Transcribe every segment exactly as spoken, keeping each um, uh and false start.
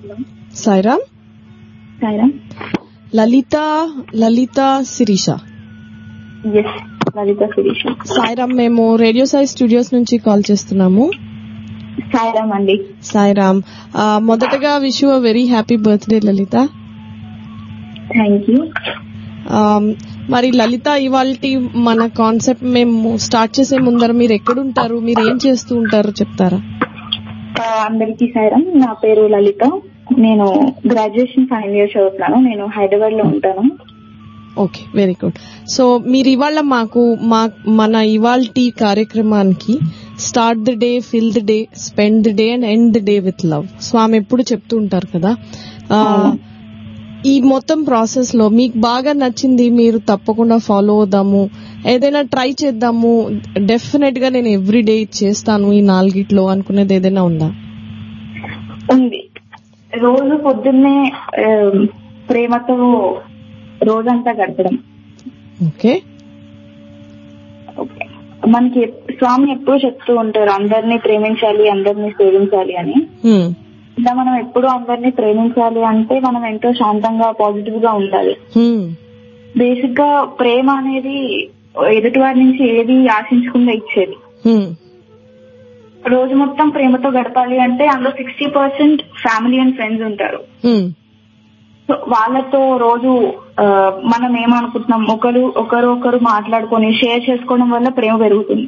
సాయిరామ్. సాయిరామ్. లలిత లలిత Sirisha. Yes, లలిత శిరీష. సాయిరామ్, మేము radio Sai studios నుంచి call చేస్తున్నాము. సాయిరామ్ అండి. సాయిరామ్. మొదటగా wish you a very happy birthday Lalitha. Thank you. మరి లలిత, ఇవాల్టి మన కాన్సెప్ట్ మేము స్టార్ట్ చేసే ముందర మీరు ఎక్కడుంటారు, మీరు ఏం చేస్తూ ఉంటారో చెప్తారా? అందరికీ సాయిరామ్. నా పేరు లలిత. నేను గ్రాడ్యుయేషన్ ఫైనల్ ఇయర్ చదువుతున్నాను. నేను హైదరాబాద్ లో ఉంటాను. Okay, very good. సో మీరు ఇవాళ మాకు మా మన ఇవాల్టి కార్యక్రమానికి start the day, fill the day, spend the day and end the day with love స్వామి ఎప్పుడు చెప్తూ ఉంటారు కదా. ఈ మొత్తం ప్రాసెస్ లో మీకు బాగా నచ్చింది, మీరు తప్పకుండా ఫాలో అవుదాము, ఏదైనా ట్రై చేద్దాము, డెఫినెట్ గా నేను ఎవ్రీ డే చేస్తాను ఈ నాలుగిట్లో అనుకునేది ఏదైనా ఉందా? ఉంది. రోజు పొద్దున్నే ప్రేమతో రోజంతా గడపడం. ఓకే. ఓకే, మనకి స్వామి ఎప్పుడు చెప్తూ ఉంటారు అందరినీ ప్రేమించాలి, అందరినీ సేవించాలి అని. ఇలా మనం ఎప్పుడు అందరినీ ప్రేమించాలి అంటే మనం ఎంతో శాంతంగా, పాజిటివ్ గా ఉండాలి. బేసిక్ గా ప్రేమ అనేది ఎదుటి వారి నుంచి ఏది ఆశించకుండా ఇచ్చేది. రోజు మొత్తం ప్రేమతో గడపాలి అంటే అందులో sixty percent family and friends ఉంటారు. సో వాళ్ళతో రోజు మనం ఏమనుకుంటున్నాం, ఒకరు ఒకరు ఒకరు మాట్లాడుకొని షేర్ చేసుకోవడం వల్ల ప్రేమ పెరుగుతుంది.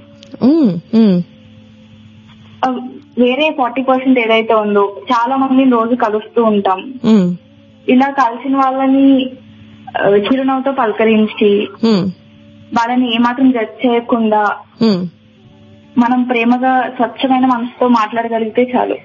వేరే ఫార్టీ పర్సెంట్ ఏదైతే ఉందో చాలా మందిని రోజు కలుస్తూ ఉంటాం. ఇలా కలిసిన వాళ్ళని చిరునవ్వుతో పలకరించి వాళ్ళని ఏమాత్రం జడ్జ్ చేయకుండా మనం ప్రేమగా స్వచ్ఛమైన మనసుతో మాట్లాడగలిగితే చాలు.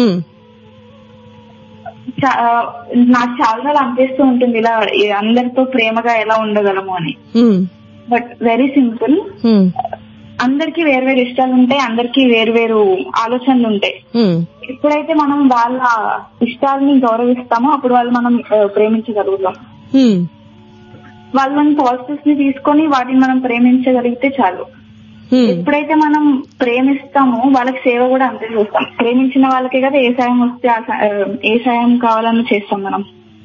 నాకు చాలా అనిపిస్తూ ఉంటుంది ఇలా అందరితో ప్రేమగా ఎలా ఉండగలము అని. But very simple. అందరికి వేర్వేరు ఇష్టాలు ఉంటాయి, అందరికి వేర్వేరు ఆలోచనలు ఉంటాయి. ఎప్పుడైతే మనం వాళ్ళ ఇష్టాలని గౌరవిస్తామో అప్పుడు వాళ్ళు మనం ప్రేమించగలుగుతాం. వాళ్ళని పాజిటివ్స్ ని తీసుకొని వాటిని మనం ప్రేమించగలిగితే చాలు. ఎప్పుడైతే మనం ప్రేమిస్తామో వాళ్ళకి సేవ కూడా అంతే చేస్తాం. ప్రేమించిన వాళ్ళకే కదా ఏ సాయం వస్తే ఏ సాయం కావాలని చేస్తాం మనం.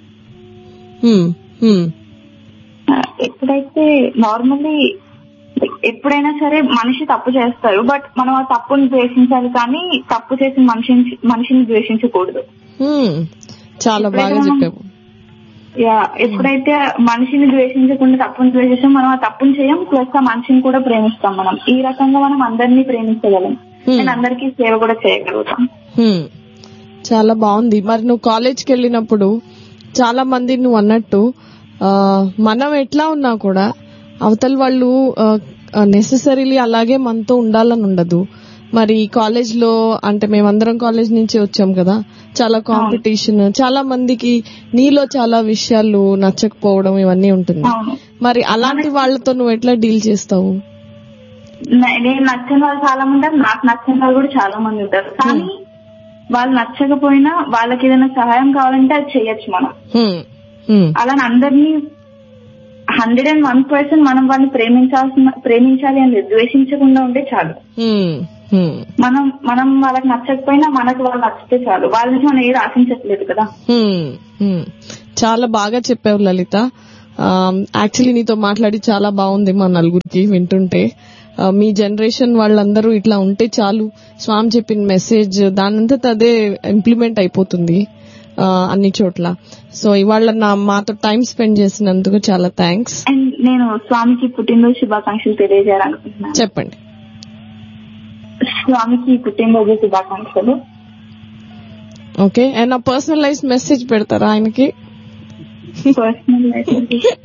ఎప్పుడైతే నార్మల్లీ ఎప్పుడైనా సరే మనిషి తప్పు చేస్తారు, బట్ మనం ఆ తప్పుని ద్వేషించాలి కానీ తప్పు చేసిన మనిషిని మనిషిని ద్వేషించకూడదు. చాలా బాగా చెప్పావు. యా, ఎప్పుడైతే మనిషిని ద్వేషించకుండా తప్పుని ద్వేషిస్తాం మనం ఆ తప్పుని చేయం, ప్లస్ ఆ మనిషిని కూడా ప్రేమిస్తాం. మనం ఈ రకంగా మనం అందరినీ ప్రేమించగలం అండ్ అందరికీ సేవ కూడా చేయగలుగుతాం. చాలా బాగుంది. మరి నువ్వు కాలేజ్కి వెళ్ళినప్పుడు చాలా మంది నువ్వు అన్నట్టు మనం ఎట్లా ఉన్నా కూడా అవతల వాళ్ళు నెసెసరీలీ అలాగే మనతో ఉండాలని ఉండదు. మరి కాలేజ్ లో అంటే మేమందరం కాలేజ్ నుంచి వచ్చాం కదా, చాలా కాంపిటీషన్, చాలా మందికి నీలో చాలా విషయాలు నచ్చకపోవడం ఇవన్నీ ఉంటుంది. మరి అలాంటి వాళ్ళతో నువ్వు ఎట్లా డీల్ చేస్తావు? నేను నచ్చిన వాళ్ళు చాలా మంది ఉంటారు, నాకు నచ్చిన వాళ్ళు కూడా చాలా మంది ఉంటారు. కానీ వాళ్ళు నచ్చకపోయినా వాళ్ళకి ఏదైనా సహాయం కావాలంటే అది చెయ్యొచ్చు మనం. అలా అందరినీ హండ్రెడ్ అండ్ వన్ పర్సెంట్ మనం వాళ్ళని ప్రేమించాల్సిన ప్రేమించాలి అని ద్వేషించకుండా ఉంటే చాలు. మనం మనం వాళ్ళకి నచ్చకపోయినా మనకు వాళ్ళు నచ్చితే చాలు. వాళ్ళ నుంచి మనం ఏది ఆశించట్లేదు కదా. చాలా బాగా చెప్పావు లలిత. యాక్చువల్లీ నీతో మాట్లాడి చాలా బాగుంది మా నలుగురికి వింటుంటే. మీ జనరేషన్ వాళ్ళందరూ ఇట్లా ఉంటే చాలు, స్వామి చెప్పిన మెసేజ్ దానంతా అదే ఇంప్లిమెంట్ అయిపోతుంది అన్ని చోట్ల. సో ఇవాళ నా మాతో టైం స్పెండ్ చేసినందుకు చాలా థ్యాంక్స్. అండ్ నేను స్వామికి పుట్టినరోజు శుభాకాంక్షలు తెలియజేయాలనుకుంటున్నాను. చెప్పండి. స్వామికి పుట్టినరోజు శుభాకాంక్షలు. ఓకే, అండ్ నా పర్సనలైజ్ మెసేజ్ పెడతారా ఆయనకి? పర్సనలైజ్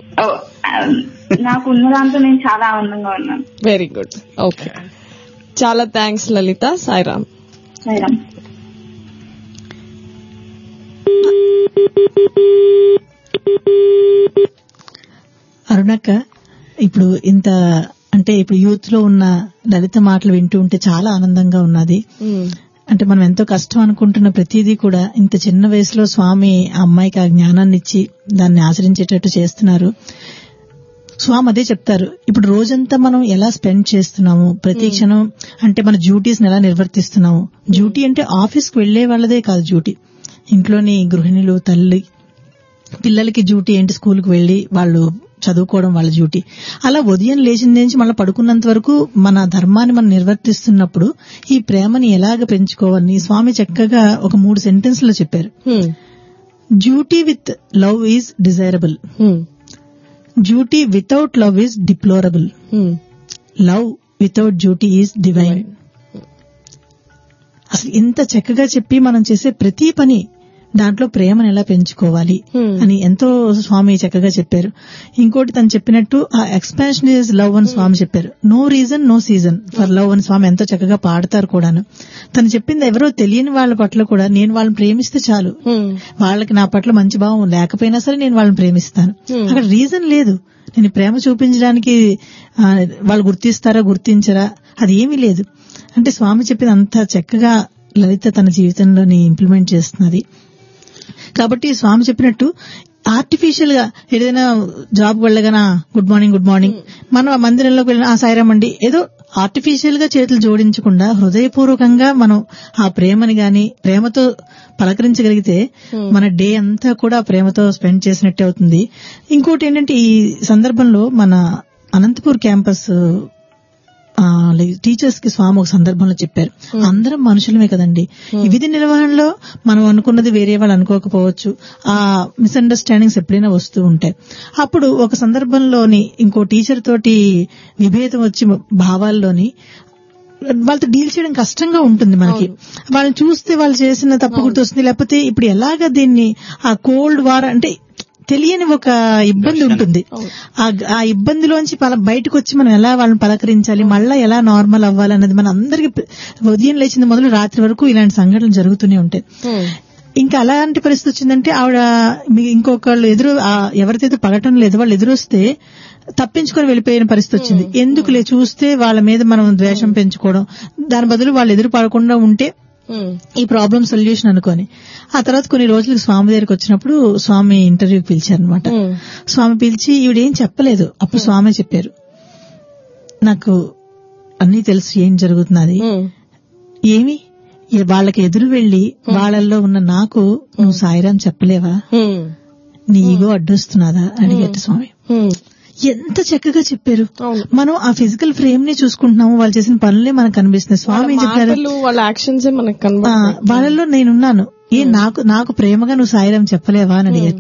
నాకు ఉన్న దాంతో నేను చాలా ఆనందంగా ఉన్నాను. Very good. ఓకే, చాలా థ్యాంక్స్ లలిత. సాయిరామ్. సాయిరామ్. అరుణక్క, ఇప్పుడు ఇంత అంటే ఇప్పుడు యూత్ లో ఉన్న లలిత మాటలు వింటూ ఉంటే చాలా ఆనందంగా ఉన్నది. అంటే మనం ఎంతో కష్టం అనుకుంటున్న ప్రతిదీ కూడా ఇంత చిన్న వయసులో స్వామి ఆ అమ్మాయికి ఆ జ్ఞానాన్ని ఇచ్చి దాన్ని ఆచరించేటట్టు చేస్తున్నారు. స్వామి అదే చెప్తారు, ఇప్పుడు రోజంతా మనం ఎలా స్పెండ్ చేస్తున్నాము, ప్రతి క్షణం అంటే మన డ్యూటీస్ ఎలా నిర్వర్తిస్తున్నాము. డ్యూటీ అంటే ఆఫీస్ కు వెళ్లే వాళ్ళదే కాదు డ్యూటీ, ఇంట్లోని గృహిణులు, తల్లి, పిల్లలకి డ్యూటీ ఏంటి, స్కూల్కి వెళ్లి వాళ్ళు చదువుకోవడం వాళ్ళ డ్యూటీ. అలా ఉదయం లేచిన నుంచి మళ్ళీ పడుకున్నంత వరకు మన ధర్మాన్ని మనం నిర్వర్తిస్తున్నప్పుడు ఈ ప్రేమని ఎలాగ పెంచుకోవాలని స్వామి చక్కగా ఒక మూడు సెంటెన్స్ లో చెప్పారు. Duty with love is desirable, duty without love is deplorable, love without duty is divine. అసలు ఇంత చక్కగా చెప్పి మనం చేసే ప్రతి పని దాంట్లో ప్రేమను ఎలా పెంచుకోవాలి అని ఎంతో స్వామి చక్కగా చెప్పారు. ఇంకోటి తను చెప్పినట్టు ఆ ఎక్స్పాన్షన్ ఈజ్ లవ్ అని స్వామి చెప్పారు. No reason no season for love అని స్వామి ఎంతో చక్కగా పాడతారు కూడాను. తను చెప్పింది ఎవరో తెలియని వాళ్ళ పట్ల కూడా నేను వాళ్ళని ప్రేమిస్తే చాలు, వాళ్ళకి నా పట్ల మంచి భావం లేకపోయినా సరే నేను వాళ్ళని ప్రేమిస్తాను. అక్కడ రీజన్ లేదు. నేను ప్రేమ చూపించడానికి వాళ్ళు గుర్తిస్తారా గుర్తించరా అది ఏమీ లేదు. అంటే స్వామి చెప్పింది అంత చక్కగా లలిత తన జీవితంలోని ఇంప్లిమెంట్ చేస్తున్నది. కాబట్టి స్వామి చెప్పినట్టు ఆర్టిఫిషియల్ గా ఏదైనా job వెళ్ళగానా good morning good morning, మనం ఆ మందిరంలోకి వెళ్ళిన ఆ సాయిరామండి ఏదో ఆర్టిఫిషియల్ గా చేతులు జోడించకుండా హృదయపూర్వకంగా మనం ఆ ప్రేమని గాని ప్రేమతో పలకరించగలిగితే మన డే అంతా కూడా ప్రేమతో స్పెండ్ చేసినట్టే అవుతుంది. ఇంకోటి ఏంటంటే ఈ సందర్భంలో మన అనంతపూర్ క్యాంపస్ టీచర్స్ కి స్వామి ఒక సందర్భంలో చెప్పారు, అందరం మనుషులమే కదండి, విధి నిర్వహణలో మనం అనుకున్నది వేరే వాళ్ళు అనుకోకపోవచ్చు, ఆ మిస్అండర్స్టాండింగ్స్ ఎప్పుడైనా వస్తూ ఉంటాయి. అప్పుడు ఒక సందర్భంలోని ఇంకో టీచర్ తోటి విభేదం వచ్చి భావాల్లోని వాళ్ళతో డీల్ చేయడం కష్టంగా ఉంటుంది మనకి. వాళ్ళని చూస్తే వాళ్ళు చేసిన తప్పు గుర్తొస్తుంది, లేకపోతే ఇప్పుడు ఎలాగా దీన్ని ఆ కోల్డ్ వార్ అంటే తెలియని ఒక ఇబ్బంది ఉంటుంది. ఆ ఇబ్బందిలోంచి బయటకు వచ్చి మనం ఎలా వాళ్ళని పలకరించాలి, మళ్ళా ఎలా నార్మల్ అవ్వాలి అన్నది మన అందరికి ఉదయం లేచింది మొదలు రాత్రి వరకు ఇలాంటి సంఘటనలు జరుగుతూనే ఉంటాయి. ఇంకా అలాంటి పరిస్థితి వచ్చిందంటే ఆవిడ ఇంకొకళ్ళు ఎదురు ఎవరికైతే పడటం లేదు వాళ్ళు ఎదురొస్తే తప్పించుకొని వెళ్ళిపోయిన పరిస్థితి వచ్చింది. ఎందుకులే చూస్తే వాళ్ళ మీద మనం ద్వేషం పెంచుకోవడం, దాని బదులు వాళ్ళు ఎదురు పడకుండా ఉంటే ఈ ప్రాబ్లం సొల్యూషన్ అనుకోని. ఆ తర్వాత కొన్ని రోజులకు స్వామి దగ్గరికి వచ్చినప్పుడు స్వామి ఇంటర్వ్యూకి పిలిచారనమాట. స్వామి పిలిచి ఈవిడేం చెప్పలేదు. అప్పుడు స్వామి చెప్పారు, నాకు అన్నీ తెలుసు ఏం జరుగుతున్నది, ఏమి వాళ్ళకి ఎదురు వెళ్లి వాళ్ళల్లో ఉన్న నాకు నువ్వు సాయిరాం చెప్పలేవా, నీ ఈగో అడ్డొస్తున్నదా అడిగట్టు స్వామి. ఎంత చక్కగా చెప్పారు. మనం ఆ ఫిజికల్ ఫ్రేమ్ ని చూసుకుంటున్నాము, వాళ్ళు చేసిన పనులే మనకు కనిపిస్తున్నాయి. స్వామి చెప్పారు వాళ్ళ యాక్షన్స్ మనకు వాళ్ళలో నేనున్నాను, ఏ నాకు నాకు ప్రేమగా నువ్వు సాయిరాం చెప్పలేవా అని అడిగట.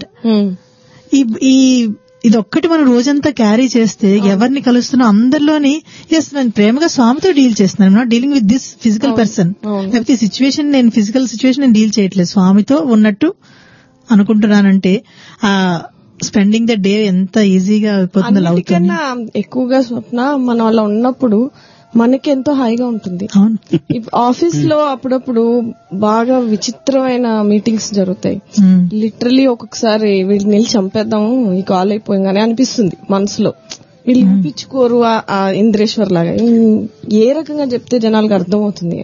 ఈ ఇది ఒక్కటి మనం రోజంతా క్యారీ చేస్తే ఎవరిని కలుస్తున్నా అందరిలోని ఎస్ నేను ప్రేమగా స్వామితో డీల్ చేస్తున్నాను, not dealing with this physical person, లేకపోతే సిచ్యువేషన్ నేను ఫిజికల్ సిచ్యువేషన్ నేను డీల్ చేయట్లేదు, స్వామితో ఉన్నట్టు అనుకుంటున్నానంటే ఆ స్పెండింగ్ ద డే ఎంత ఈజీగా అయిపోతుందో. లవ్ కన్నా ఎక్కువగా స్వప్న మనం అలా ఉన్నప్పుడు మనకి ఎంతో హాయిగా ఉంటుంది. ఆఫీస్ లో అప్పుడప్పుడు బాగా విచిత్రమైన మీటింగ్స్ జరుగుతాయి. లిటరలీ ఒక్కొక్కసారి వీళ్ళు నిలిచి చంపేద్దాము ఈ కాల్ అయిపోయింగానే అనిపిస్తుంది మనసులో. వీళ్ళు వినిపించుకోరు ఆ ఇంద్రేశ్వర్ లాగా, ఏ రకంగా చెప్తే జనాలకు అర్థమవుతుంది.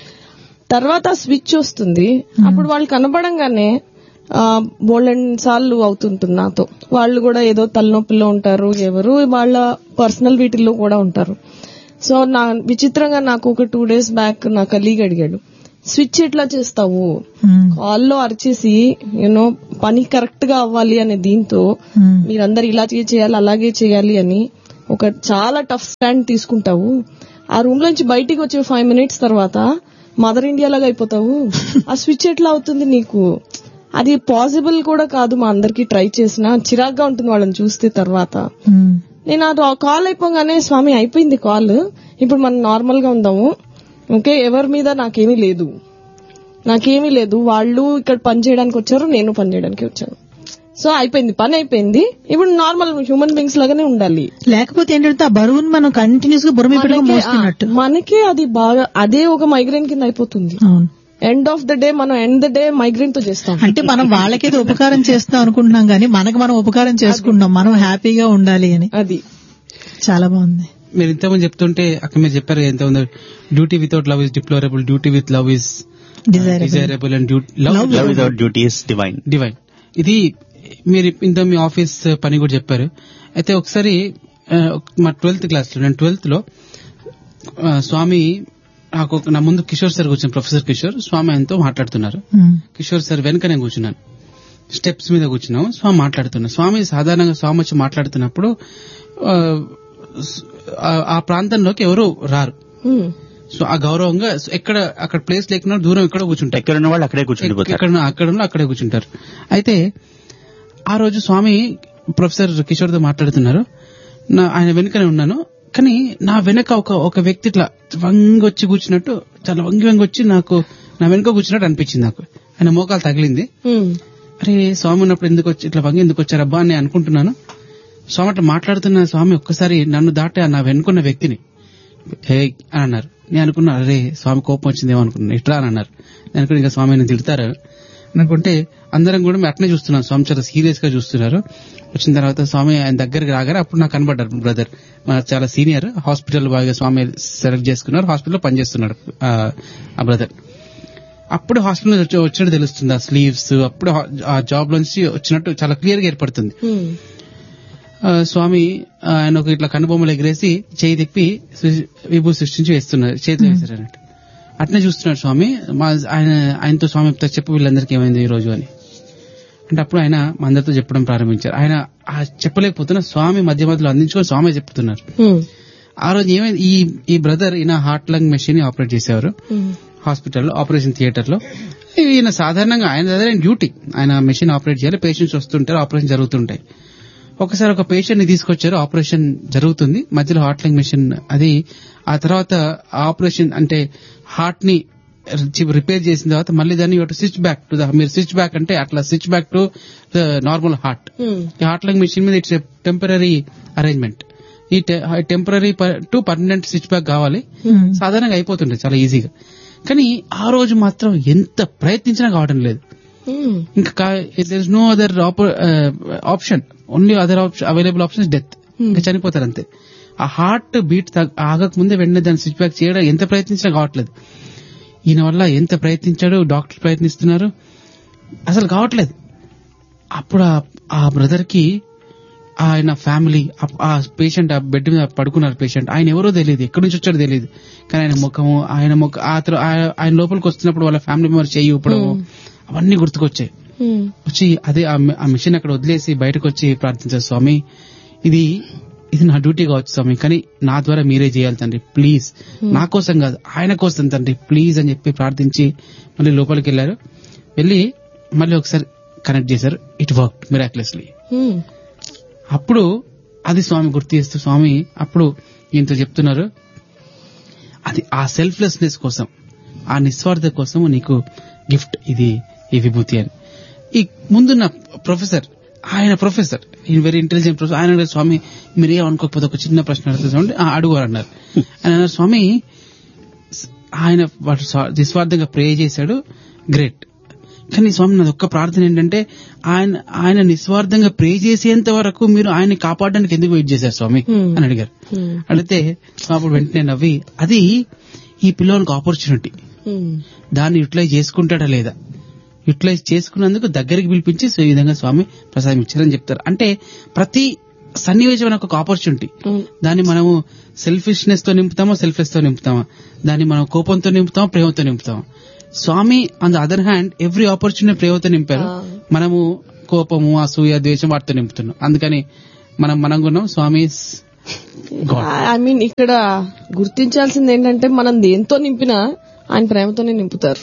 తర్వాత స్విచ్ వస్తుంది, అప్పుడు వాళ్ళు కనపడంగానే బోల్డెన్ సార్లు అవుతుంటుంది నాతో. వాళ్ళు కూడా ఏదో తలనొప్పిలో ఉంటారు, ఎవరు వాళ్ళ పర్సనల్ వీటిల్లో కూడా ఉంటారు. సో నా విచిత్రంగా నాకు ఒక టూ డేస్ బ్యాక్ నా కలీగ్ అడిగాడు, స్విచ్ ఎట్లా చేస్తావు, కాల్లో అరిచేసి యూనో పని కరెక్ట్ గా అవ్వాలి అనే దీంతో మీరందరు ఇలా చేయాలి అలాగే చేయాలి అని ఒక చాలా టఫ్ స్టాండ్ తీసుకుంటావు, ఆ రూమ్ లోంచి బయటికి వచ్చే ఫైవ్ మినిట్స్ తర్వాత మదర్ ఇండియా లాగా అయిపోతావు, ఆ స్విచ్ ఎట్లా అవుతుంది నీకు, అది పాసిబుల్ కూడా కాదు, మా అందరికి ట్రై చేసినా చిరాగ్గా ఉంటుంది వాళ్ళని చూస్తే. తర్వాత నేను అది కాల్ అయిపోగానే స్వామి అయిపోయింది కాల్, ఇప్పుడు మనం నార్మల్ గా ఉందాము, ఓకే ఎవరి మీద నాకేమీ లేదు నాకేమీ లేదు వాళ్ళు ఇక్కడ పని చేయడానికి వచ్చారు, నేను పని చేయడానికి వచ్చాను, సో అయిపోయింది పని అయిపోయింది, ఇప్పుడు నార్మల్ హ్యూమన్ బీయింగ్స్ లాగానే ఉండాలి. లేకపోతే ఏంటంటే ఆ బరువును మనం కంటిన్యూస్ గా బుర్ర మనకే అది బాగా అదే ఒక మైగ్రేన్ కింద అయిపోతుంది. ఎండ్ ఆఫ్ ద డే మనం ఎండ్ ద డే మైగ్రేన్ తో చేస్తాం. అంటే మనం వాళ్ళకేదో ఉపకారం చేస్తాం అనుకుంటున్నాం కానీ మనకు మనం ఉపకారం చేసుకుంటాం, మనం హ్యాపీగా ఉండాలి అని. అది చాలా బాగుంది. మీరు ఇంతమంది చెప్తుంటే అక్కడ మీరు చెప్పారు ఎంత ఉందో, duty without love is deplorable, duty with love is desirable and love without duty is divine divine ఇది మీరు ఇంత మీ ఆఫీస్ పని కూడా చెప్పారు. అయితే ఒకసారి మా ట్వెల్త్ క్లాస్ లో నేను ట్వెల్త్ లో స్వామి నాకు నా ముందు కిషోర్ సార్ కూర్చుని, ప్రొఫెసర్ కిషోర్, స్వామి ఆయనతో మాట్లాడుతున్నారు. కిషోర్ సార్ వెనక నేను కూర్చున్నాను, స్టెప్స్ మీద కూర్చున్నాము. స్వామి మాట్లాడుతున్నారు. స్వామి సాధారణంగా స్వామి వచ్చి మాట్లాడుతున్నప్పుడు ఆ ప్రాంతంలోకి ఎవరు రారు. సో ఆ గౌరవంగా ఎక్కడ అక్కడ ప్లేస్ లేకుండా దూరం ఎక్కడ కూర్చుంటారు, ఎక్కడ ఉన్న వాళ్ళు అక్కడే కూర్చుంటారు, అక్కడ ఉన్న అక్కడే కూర్చుంటారు. అయితే ఆ రోజు స్వామి ప్రొఫెసర్ కిషోర్ తో మాట్లాడుతున్నారు. ఆయన వెనుకనే ఉన్నాను, కానీ నా వెనక ఒక ఒక వ్యక్తి ఇట్లా వంగి వచ్చి కూర్చున్నట్టు, చాలా వంగి వంగి వచ్చి నాకు నా వెనుక కూర్చున్నట్టు అనిపించింది. నాకు ఆయన మోకాలు తగిలింది. అరే స్వామి ఉన్నప్పుడు ఎందుకు వచ్చి ఇట్లా వంగి ఎందుకు వచ్చారబ్బా అని అనుకుంటున్నాను. స్వామి అట్లా మాట్లాడుతున్న స్వామి ఒక్కసారి నన్ను దాటి నా వెనుకున్న వ్యక్తిని హే అని అన్నారు. నేను అనుకున్నా, అరే స్వామి కోపం వచ్చిందేమో అనుకున్నాను, ఇట్లా అని అన్నారు. నేను అనుకున్నా ఇంకా స్వామి నేను తిడతారు అనుకుంటే అందరం కూడా మేము అట్నే చూస్తున్నాం. స్వామి చాలా సీరియస్ గా చూస్తున్నారు. వచ్చిన తర్వాత స్వామి ఆయన దగ్గరికి రాగానే అప్పుడు నాకు కనబడ్డారు బ్రదర్, చాలా సీనియర్, హాస్పిటల్ బాగా స్వామి సెలెక్ట్ చేసుకున్నారు, హాస్పిటల్లో పనిచేస్తున్నాడు ఆ బ్రదర్. అప్పుడు హాస్పిటల్ వచ్చినట్టు తెలుస్తుంది, ఆ స్లీవ్స్ అప్పుడు ఆ జాబ్ నుంచి వచ్చినట్టు చాలా క్లియర్ గా ఏర్పడుతుంది. స్వామి ఆయన ఒక ఇట్లా కనుబొమ్మలు ఎగిరేసి చేయి తిప్పి విభూ సృష్టించి వేస్తున్నారు, చేతిలో వేశారు అన్నట్టు. అట్నే చూస్తున్నాడు స్వామి. మా ఆయన ఆయనతో స్వామి చెప్పు వీళ్ళందరికీ ఏమైంది ఈ రోజు అని అంటే అప్పుడు ఆయన మా అందరితో చెప్పడం ప్రారంభించారు. ఆయన చెప్పలేకపోతున్నా స్వామి మధ్య మధ్యలో అందించుకొని స్వామి చెప్తున్నారు. ఆ రోజు ఏమైంది, ఈ ఈ బ్రదర్ ఈయన హార్ట్ లంగ్ మెషిన్ ఆపరేట్ చేసేవారు హాస్పిటల్లో, ఆపరేషన్ థియేటర్ లో. ఈయన సాధారణంగా ఆయన దగ్గర డ్యూటీ, ఆయన మెషిన్ ఆపరేట్ చేయాలి, పేషెంట్స్ వస్తుంటారు, ఆపరేషన్ జరుగుతుంటాయి. ఒకసారి ఒక పేషెంట్ ని తీసుకొచ్చారు, ఆపరేషన్ జరుగుతుంది, మధ్యలో హార్ట్ లంగ్ మెషిన్ అది. ఆ తర్వాత ఆపరేషన్ అంటే హార్ట్ ని రిపేర్ చేసిన తర్వాత మళ్ళీ దాన్ని స్విచ్ బ్యాక్ టు ద, మీరు స్విచ్ బ్యాక్ అంటే అట్లా switch back to the normal heart. ఈ హార్ట్ లంగ్ మెషిన్ మీద ఇట్స్ టెంపరీ అరేంజ్మెంట్. ఈ temporary to permanent switch back కావాలి, సాధారణంగా అయిపోతుండే చాలా ఈజీగా. కానీ ఆ రోజు మాత్రం ఎంత ప్రయత్నించినా కావడం లేదు. ఇంకా there is no other option, only other available option death, ఇంకా చనిపోతారు అంతే. ఆ హార్ట్ బీట్ ఆగక ముందే వెంటనే దాన్ని స్విచ్ బ్యాక్ చేయడం ఎంత ప్రయత్నించినా కావట్లేదు. ఈయన వల్ల ఎంత ప్రయత్నించాడు, డాక్టర్ ప్రయత్నిస్తున్నారు, అసలు కావట్లేదు. అప్పుడు ఆ బ్రదర్ కి ఆయన ఫ్యామిలీ, ఆ పేషెంట్ ఆ బెడ్ మీద పడుకున్నారు పేషెంట్, ఆయన ఎవరో తెలియదు, ఎక్కడి నుంచి వచ్చాడో తెలియదు, కానీ ఆయన ముఖము ఆయన ముఖ ఆయన లోపలికి వస్తున్నప్పుడు వాళ్ళ ఫ్యామిలీ మెంబర్ చేయి ఊపడము అవన్నీ గుర్తుకొచ్చాయి. వచ్చి అదే ఆ మిషన్ అక్కడ వదిలేసి బయటకు వచ్చి ప్రార్థించారు, స్వామి ఇది ఇది నా డ్యూటీ కావచ్చు స్వామి, కానీ నా ద్వారా మీరే చేయాలి తండ్రి, ప్లీజ్, నా కోసం కాదు ఆయన కోసం తండ్రి ప్లీజ్ అని చెప్పి ప్రార్థించి మళ్ళీ లోపలికి వెళ్లారు. వెళ్లి మళ్ళీ ఒకసారి కనెక్ట్ చేశారు, ఇట్ వర్క్ మిరాక్యులస్లీ. అప్పుడు అది స్వామి గుర్తు చేస్తూ స్వామి అప్పుడు ఈయనతో చెప్తున్నారు, అది ఆ సెల్ఫ్లెస్నెస్ కోసం, ఆ నిస్వార్థ కోసం నీకు గిఫ్ట్ ఇది ఈ విభూతి అని. ఈ ముందున్న ప్రొఫెసర్, ఆయన ప్రొఫెసర్ ఈయన వెరీ ఇంటెలిజెంట్ ప్రొఫెసర్, ఆయన స్వామి మీరే అనుకోకపోతే ఒక చిన్న ప్రశ్న అడుగుతుంది అడుగు అన్నారు. ఆయన అన్నారు, స్వామి ఆయన నిస్వార్థంగా ప్రే చేశాడు, గ్రేట్, కానీ స్వామి నాది ఒక్క ప్రార్థన ఏంటంటే ఆయన ఆయన నిస్వార్థంగా ప్రే చేసేంత వరకు మీరు ఆయన్ని కాపాడడానికి ఎందుకు వెయిట్ చేశారు స్వామి అని అడిగారు. అడిగితే అప్పుడు వెంటనే నవ్వి, అది ఈ పిల్లలకు ఆపర్చునిటీ, దాన్ని యూటిలైజ్ చేసుకుంటాడా లేదా, యూటిలైజ్ చేసుకున్నందుకు దగ్గరికి పిలిపించి ఈ విధంగా స్వామి ప్రసాదం ఇచ్చారని చెప్తారు. అంటే ప్రతి సన్నివేశం ఒక ఆపర్చునిటీ, దాన్ని మనము సెల్ఫిష్నెస్ తో నింపుతామా, సెల్ఫ్లెస్ తో నింపుతామా, దాన్ని మనం కోపంతో నింపుతామా, ప్రేమతో నింపుతామా. స్వామి on the other hand every opportunity ప్రేమతో నింపారు, మనము కోపము, అసూయ, ద్వేషం వాటితో నింపుతున్నాం. అందుకని మనం మనం కొన్నాం స్వామి. ఐ మీన్ ఇక్కడ గుర్తించాల్సింది ఏంటంటే మనం దేంతో నింపినా ఆయన ప్రేమతోనే నింపుతారు.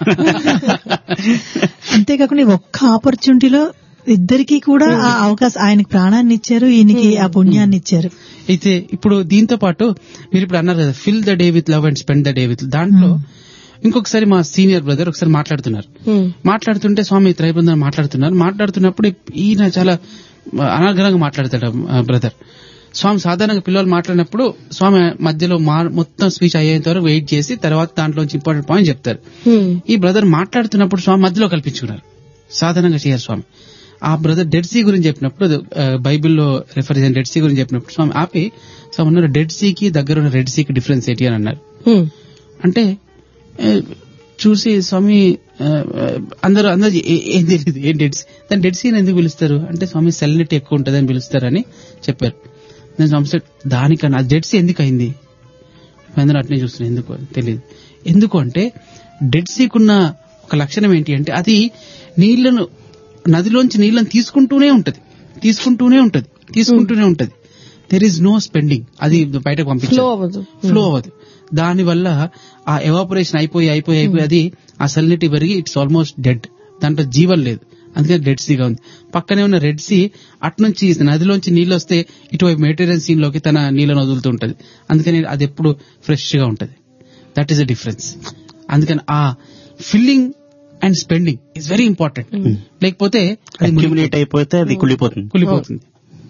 అంతేకాకుండా ఒక్క ఆపర్చునిటీలో ఇద్దరికి కూడా ఆ అవకాశం, ఆయనకి ప్రాణాన్ని ఇచ్చారు, ఈయనకి ఆ పుణ్యాన్ని ఇచ్చారు. అయితే ఇప్పుడు దీంతో పాటు మీరు ఇప్పుడు అన్నారు కదా, fill the day with love and spend the day with, దాంట్లో ఇంకొకసారి మా సీనియర్ బ్రదర్ ఒకసారి మాట్లాడుతున్నారు. మాట్లాడుతుంటే స్వామి త్రైబృందం మాట్లాడుతున్నారు. మాట్లాడుతున్నప్పుడు ఈయన చాలా అనర్గళంగా మాట్లాడతాడు బ్రదర్. స్వామి సాధారణంగా పిల్లలు మాట్లాడినప్పుడు స్వామి మధ్యలో మొత్తం స్పీచ్ అయ్యేంత వరకు వెయిట్ చేసి తర్వాత దాంట్లో ఇంపార్టెంట్ పాయింట్ చెప్తారు. ఈ బ్రదర్ మాట్లాడుతున్నప్పుడు స్వామి మధ్యలో కల్పించుకున్నారు, సాధారణంగా చేయరు స్వామి. ఆ బ్రదర్ డెడ్ సీ గురించి చెప్పినప్పుడు, బైబిల్లో రెఫర్ చేసిన డెడ్ సీ గురించి చెప్పినప్పుడు స్వామి ఆపి స్వామి ఉన్నారు, డెడ్ సీకి దగ్గర ఉన్న రెడ్ సీకి డిఫరెన్స్ ఏంటి అని అన్నారు. అంటే చూసి స్వామి అందరూ అందరూ ఏం తెలియదు, ఏం డెడ్ సీ, దాని డెడ్ సీని ఎందుకు పిలుస్తారు అంటే స్వామి సెలినిటీ ఎక్కువ ఉంటుందని పిలుస్తారని చెప్పారు. దానికన్నా డెడ్ సీ ఎందుకు అయింది అందరూ అట్నే చూస్తున్నాయి. ఎందుకు తెలియదు. ఎందుకు అంటే డెడ్ సీకున్న ఒక లక్షణం ఏంటి అంటే అది నీళ్లను నదిలోంచి నీళ్లను తీసుకుంటూనే ఉంటది తీసుకుంటూనే ఉంటది తీసుకుంటూనే ఉంటది దెర్ ఈజ్ నో స్పెండింగ్. అది బయటకు పంపించదు, ఫ్లో అవ్వదు. దాని వల్ల ఆ ఎవాపరేషన్ అయిపోయి అయిపోయి అయిపోయి అది ఆ సలినిటీ పెరిగి ఇట్స్ ఆల్మోస్ట్ డెడ్. దాంట్లో జీవం లేదు, అందుకని డెడ్ సీగా ఉంది. పక్కనే ఉన్న రెడ్ సీ అట్నుంచి నదిలోంచి నీళ్ళు వస్తే ఇటువైపు మెడిటరేనియన్ సీ లోకి తన నీళ్ళను వదులుతూ ఉంటది. అందుకని అది ఎప్పుడు ఫ్రెష్ గా ఉంటది. That is the difference. అందుకని ఆ filling and spending is very important. లేకపోతే అక్యుములేట్ అయిపోతే అది కుళ్ళిపోతుంది కుళ్ళిపోతుంది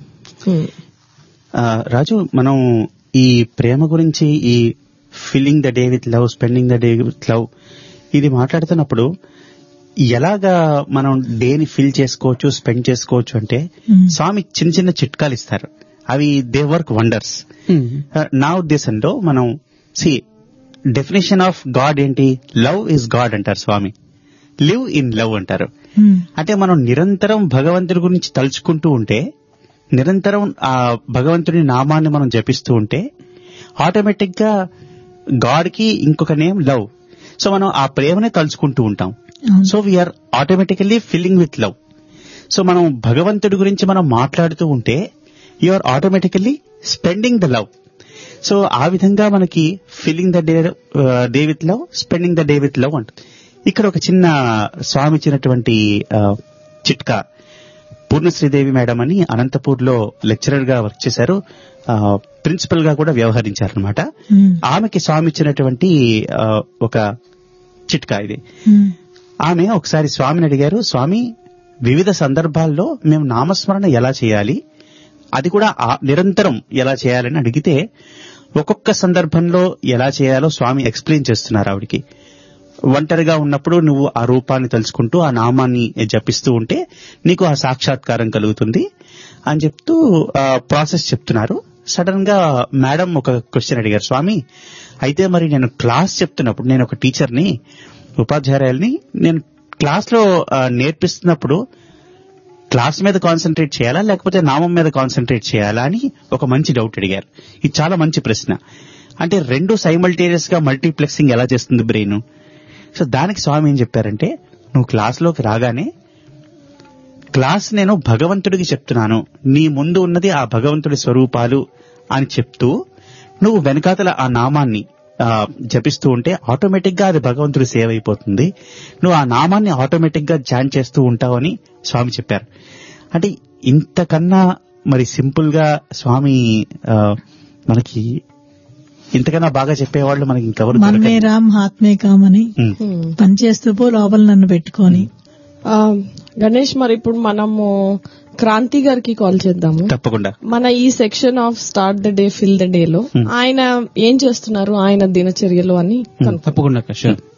రాజు, మనం ఈ ప్రేమ గురించి, ఈ filling the day with love, spending the day with love, ఇది మాట్లాడుతున్నప్పుడు ఎలాగా మనం డేని ఫిల్ చేసుకోవచ్చు, స్పెండ్ చేసుకోవచ్చు అంటే స్వామి చిన్న చిన్న చిట్కాలు ఇస్తారు. అవి దే వర్క్ వండర్స్. నా ఉద్దేశంలో మనం సి డెఫినేషన్ ఆఫ్ గాడ్ ఏంటి? లవ్ ఇస్ గాడ్ అంటారు స్వామి. లివ్ ఇన్ లవ్ అంటారు. అంటే మనం నిరంతరం భగవంతుడి గురించి తలుచుకుంటూ ఉంటే, నిరంతరం ఆ భగవంతుడి నామాన్ని మనం జపిస్తూ ఉంటే ఆటోమేటిక్ గా గాడ్ కి ఇంకొక నేమ్ లవ్. సో మనం ఆ ప్రేమనే తలుచుకుంటూ ఉంటాం. So we are automatically filling with love. So మనం భగవంతుడి గురించి మనం మాట్లాడుతూ ఉంటే you are automatically spending the love. So ఆ విధంగా మనకి filling the day day with love, spending the day with love అంటుంది. ఇక్కడ ఒక చిన్న స్వామి ఇచ్చినటువంటి చిట్కా. పూర్ణశ్రీదేవి మేడం అని అనంతపూర్ లో లెక్చరర్ గా వర్క్ చేశారు, ప్రిన్సిపల్ గా కూడా వ్యవహరించారనమాట. ఆమెకి స్వామి ఇచ్చినటువంటి ఒక చిట్కా ఇది. ఆమె ఒకసారి స్వామిని అడిగారు, స్వామి వివిధ సందర్భాల్లో మేము నామస్మరణ ఎలా చేయాలి, అది కూడా నిరంతరం ఎలా చేయాలని అడిగితే ఒక్కొక్క సందర్భంలో ఎలా చేయాలో స్వామి ఎక్స్ప్లెయిన్ చేస్తున్నారు ఆవిడికి. ఒంటరిగా ఉన్నప్పుడు నువ్వు ఆ రూపాన్ని తలుచుకుంటూ ఆ నామాన్ని జపిస్తూ ఉంటే నీకు ఆ సాక్షాత్కారం కలుగుతుంది అని చెప్తూ ప్రాసెస్ చెప్తున్నారు. సడన్ గా మేడం ఒక క్వశ్చన్ అడిగారు, స్వామి అయితే మరి నేను క్లాస్ చెప్తున్నప్పుడు, నేను ఒక టీచర్ని, ఉపాధ్యాయుల్ని, నేను క్లాస్ లో నేర్పిస్తున్నప్పుడు క్లాస్ మీద కాన్సన్ట్రేట్ చేయాలా లేకపోతే నామం మీద కాన్సన్ట్రేట్ చేయాలా అని ఒక మంచి డౌట్ అడిగారు. ఇది చాలా మంచి ప్రశ్న. అంటే రెండు సైమల్టేనియస్ గా మల్టీప్లెక్సింగ్ ఎలా చేస్తుంది బ్రెయిన్? సో దానికి స్వామి ఏం చెప్పారంటే, నువ్వు క్లాస్లోకి రాగానే క్లాస్ నేను భగవంతుడికి చెప్తున్నాను, నీ ముందు ఉన్నది ఆ భగవంతుడి స్వరూపాలు అని చెప్తూ నువ్వు వెనకాతల ఆ నామాన్ని జపిస్తూ ఉంటే ఆటోమేటిక్ గా అది భగవంతుడి సేవ అయిపోతుంది. నువ్వు ఆ నామాన్ని ఆటోమేటిక్ గా జాన్ చేస్తూ ఉంటావని స్వామి చెప్పారు. అంటే ఇంతకన్నా మరి సింపుల్ గా స్వామి మనకి ఇంతకన్నా బాగా చెప్పేవాళ్ళు మనకి ఇంకెవరు? మనమే రామ్ హాత్మే కామని పనిచేస్తూ పో లోపల నన్ను పెట్టుకొని. గణేష్, మరి ఇప్పుడు మనము క్రాంతి గారికి కాల్ చేద్దాము. తప్పకుండా. మన ఈ section of start the day fill the day లో ఆయన ఏం చేస్తున్నారు, ఆయన దినచర్యలు అని తప్పకుండా.